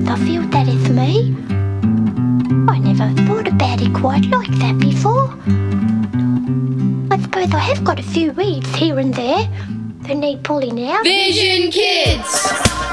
I feel that is me. I never thought about it quite like that before. I suppose I have got a few weeds here and there that need pulling out. Vision Kids!